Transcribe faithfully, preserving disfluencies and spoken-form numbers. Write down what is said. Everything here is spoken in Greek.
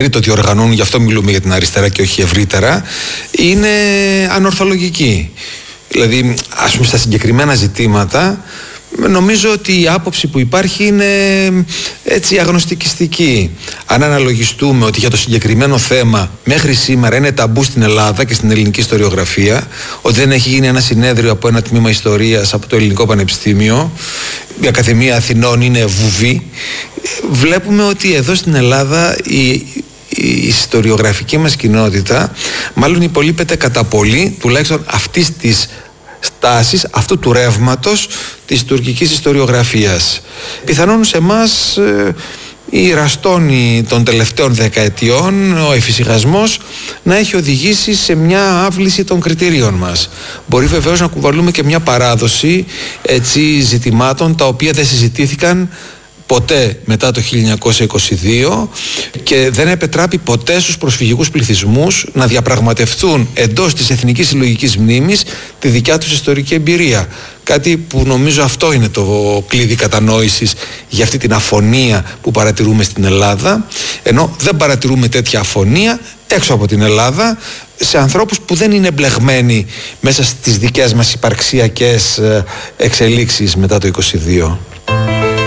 ξέρει το τι οργανώνουν, γι' αυτό μιλούμε για την αριστερά και όχι ευρύτερα, είναι ανορθολογική. Δηλαδή, ας πούμε, στα συγκεκριμένα ζητήματα, νομίζω ότι η άποψη που υπάρχει είναι έτσι αγνωστικιστική. Αν αναλογιστούμε ότι για το συγκεκριμένο θέμα μέχρι σήμερα είναι ταμπού στην Ελλάδα και στην ελληνική ιστοριογραφία, ότι δεν έχει γίνει ένα συνέδριο από ένα τμήμα ιστορίας από το Ελληνικό Πανεπιστήμιο, η Ακαδημία Αθηνών είναι βουβή, βλέπουμε ότι εδώ στην Ελλάδα η, η ιστοριογραφική μας κοινότητα μάλλον υπολείπεται κατά πολύ, τουλάχιστον αυτής της στάσης, αυτού του ρεύματος της τουρκικής ιστοριογραφίας. Πιθανόν σε εμάς ε, η ραστόνη των τελευταίων δεκαετιών, ο εφησυχασμός να έχει οδηγήσει σε μια άβληση των κριτηρίων μας. Μπορεί βεβαίως να κουβαλούμε και μια παράδοση έτσι, ζητημάτων τα οποία δεν συζητήθηκαν ποτέ μετά το χίλια εννιακόσια είκοσι δύο και δεν επετράπει ποτέ στους προσφυγικούς πληθυσμούς να διαπραγματευτούν εντός της εθνικής συλλογικής μνήμης τη δικιά τους ιστορική εμπειρία. Κάτι που νομίζω αυτό είναι το κλειδί κατανόησης για αυτή την αφωνία που παρατηρούμε στην Ελλάδα, ενώ δεν παρατηρούμε τέτοια αφωνία έξω από την Ελλάδα σε ανθρώπους που δεν είναι εμπλεγμένοι μέσα στις δικές μας υπαρξιακές εξελίξεις μετά το είκοσι δύο.